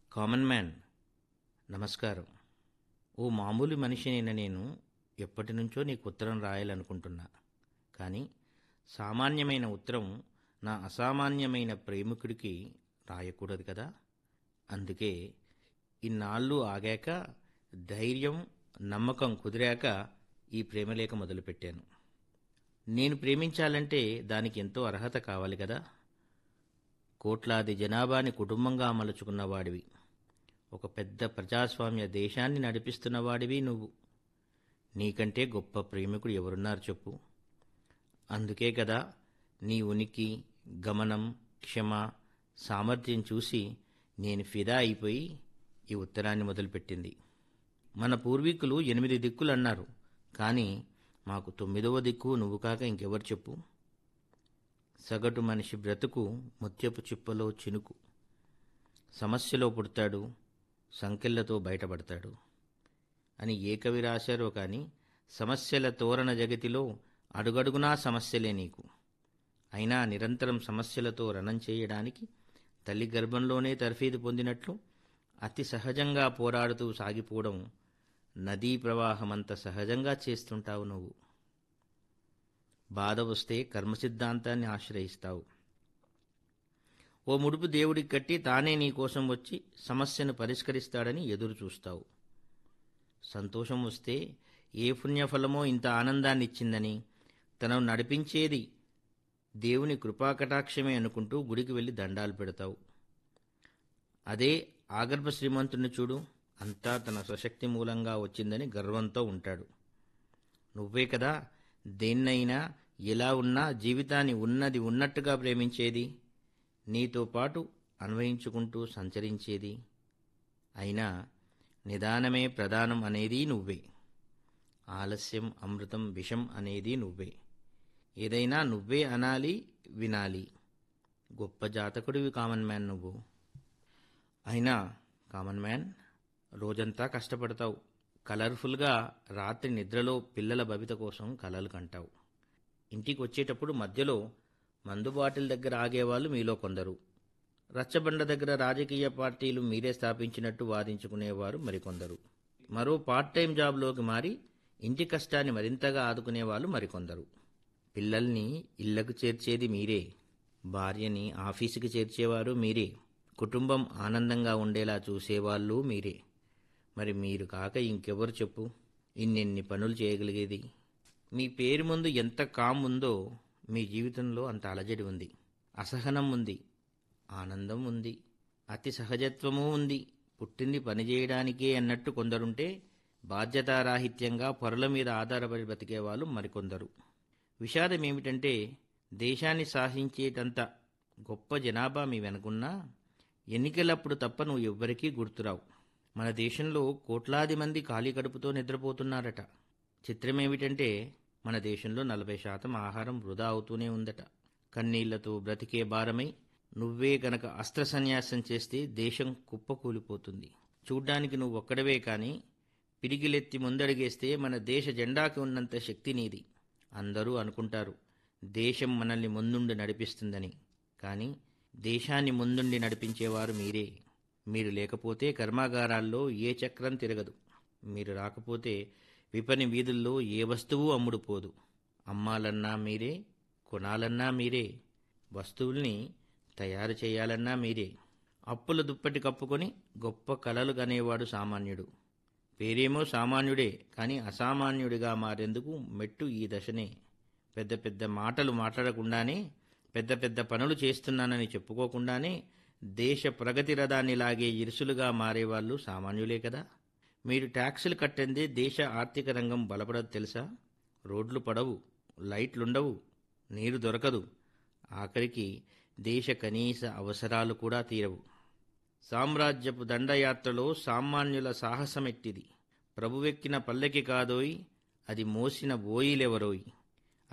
Common man. నమస్కారం. ఓ మామూలు మనిషినైన నేను ఎప్పటినుంచో నీకు ఉత్తరం రాయాలనుకుంటున్నా. కానీ సామాన్యమైన ఉత్తరం నా అసామాన్యమైన ప్రేమికుడికి రాయకూడదు కదా. అందుకే ఇన్నాళ్ళు ఆగాక, ధైర్యం నమ్మకం కుదిరాక ఈ ప్రేమలేఖ మొదలుపెట్టాను. నేను ప్రేమించాలంటే దానికి ఎంతో అర్హత కావాలి కదా. కోట్లాది జనాభాని కుటుంబంగా మలుచుకున్నవాడివి, ఒక పెద్ద ప్రజాస్వామ్య దేశాన్ని నడిపిస్తున్నవాడివి నువ్వు. నీకంటే గొప్ప ప్రేమికుడు ఎవరున్నారు చెప్పు. అందుకే కదా నీ ఉనికి, గమనం, క్షమ, సామర్థ్యం చూసి నేను ఫిదా అయిపోయి ఈ ఉత్తరాన్ని మొదలుపెట్టింది. మన పూర్వీకులు 8 దిక్కులు అన్నారు, కానీ మాకు 9వ దిక్కు నువ్వు కాక ఇంకెవరు చెప్పు. సగటు మనిషి బ్రతుకు ముత్యపు చిప్పలో చినుకు. సమస్యలో పుడతాడు, సంకెళ్లతో బయటపడతాడు అని ఏ కవి రాశారో కానీ, సమస్యల తోరణ జగతిలో అడుగడుగునా సమస్యలే నీకు. అయినా నిరంతరం సమస్యలతో రణం చేయడానికి తల్లి గర్భంలోనే తర్ఫీదు పొందినట్లు అతి సహజంగా పోరాడుతూ సాగిపోవడం నదీ ప్రవాహమంత సహజంగా చేస్తుంటావు నువ్వు. బాధ వస్తే కర్మ సిద్ధాంతాన్ని ఆశ్రయిస్తావు. ఓ ముడుపు దేవుడికి కట్టి తానే నీకోసం వచ్చి సమస్యను పరిష్కరిస్తాడని ఎదురు చూస్తావు. సంతోషం వస్తే ఏ పుణ్యఫలమో ఇంత ఆనందాన్ని ఇచ్చిందని, తనను నడిపించేది దేవుని కృపాకటాక్షమే అనుకుంటూ గుడికి వెళ్ళి దండాలు పెడతావు. అదే ఆగర్భ శ్రీమంతుని చూడు, అంతా తన స్వశక్తి మూలంగా వచ్చిందని గర్వంతో ఉంటాడు. నువ్వే కదా దేన్నైనా ఎలా ఉన్నా జీవితాన్ని ఉన్నది ఉన్నట్టుగా ప్రేమించేది, నీతో పాటు అన్వయించుకుంటూ సంచరించేది. అయినా నిదానమే ప్రధానం అనేది నువ్వే. ఆలస్యం అమృతం విషం అనేది నువ్వే. ఏదైనా నువ్వే అనాలి, వినాలి. గొప్ప జాతకుడివి కామన్ మ్యాన్ నువ్వు. అయినా కామన్ మ్యాన్, రోజంతా కష్టపడతావు. కలర్ఫుల్గా రాత్రి నిద్రలో పిల్లల భవిత కోసం కలలు కంటావు. ఇంటికి వచ్చేటప్పుడు మధ్యలో మందు బాటిల్ దగ్గర ఆగేవాళ్ళు మీలో కొందరు, రచ్చబండ దగ్గర రాజకీయ పార్టీలు మీరే స్థాపించినట్టు వాదించుకునేవారు మరికొందరు, మరో పార్ట్ టైం జాబ్లోకి మారి ఇంటి కష్టాన్ని మరింతగా ఆదుకునేవాళ్ళు మరికొందరు. పిల్లల్ని ఇళ్లకు చేర్చేది మీరే, భార్యని ఆఫీసుకి చేర్చేవారు మీరే, కుటుంబం ఆనందంగా ఉండేలా చూసేవాళ్ళు మీరే. మరి మీరు కాక ఇంకెవరు చెప్పు ఇన్నెన్ని పనులు చేయగలిగేది? మీ పేరు ముందు ఎంత కామ్ ఉందో మీ జీవితంలో అంత అలజడి ఉంది, అసహనం ఉంది, ఆనందం ఉంది, అతి సహజత్వమూ ఉంది. పుట్టింది పనిచేయడానికే అన్నట్టు కొందరుంటే, బాధ్యతారాహిత్యంగా పరుల మీద ఆధారపడి బతికేవాళ్ళు మరికొందరు. విషాదం ఏమిటంటే, దేశాన్ని శాసించేటంత గొప్ప జనాభా మీ వెనుకున్నా ఎన్నికలప్పుడు తప్ప నువ్వు ఎవ్వరికీ గుర్తురావు. మన దేశంలో కోట్లాది మంది ఖాళీ కడుపుతో నిద్రపోతున్నారట. చిత్రమేమిటంటే, మన దేశంలో 40% ఆహారం వృధా అవుతూనే ఉందట. కన్నీళ్లతో బ్రతికే భారమై నువ్వే గనక అస్త్ర సన్యాసం చేస్తే దేశం కుప్పకూలిపోతుంది. చూడ్డానికి నువ్వు ఒక్కడవే కానీ పిడిగిలెత్తి ముందడిగేస్తే మన దేశ జెండాకి ఉన్నంత శక్తి నీది. అందరూ అనుకుంటారు దేశం మనల్ని ముందుండి నడిపిస్తుందని, కానీ దేశాన్ని ముందుండి నడిపించేవారు మీరే. మీరు లేకపోతే కర్మాగారాల్లో ఏ చక్రం తిరగదు. మీరు రాకపోతే విపణి వీధుల్లో ఏ వస్తువు అమ్ముడుపోదు. అమ్మాలన్నా మీరే, కొనాలన్నా మీరే, వస్తువుల్ని తయారు చేయాలన్నా మీరే. అప్పుల దుప్పటి కప్పుకొని గొప్ప కలలు కనేవాడు సామాన్యుడు. పేరేమో సామాన్యుడే, కానీ అసామాన్యుడిగా మారేందుకు మెట్టు ఈ దశనే. పెద్ద పెద్ద మాటలు మాట్లాడకుండానే, పెద్ద పెద్ద పనులు చేస్తున్నానని చెప్పుకోకుండానే దేశ ప్రగతి రథాన్ని లాగే ఇరుసులుగా మారేవాళ్ళు సామాన్యులే కదా. మీరు ట్యాక్సులు కట్టందే దేశ ఆర్థిక రంగం బలపడదు తెలుసా. రోడ్లు పడవు, లైట్లుండవు, నీరు దొరకదు, ఆఖరికి దేశ కనీస అవసరాలు కూడా తీరవు. సామ్రాజ్యపు దండయాత్రలో సామాన్యుల సాహసమెట్టిది. ప్రభువెక్కిన పల్లెకి కాదోయ్, అది మోసిన బోయిలెవరోయ్.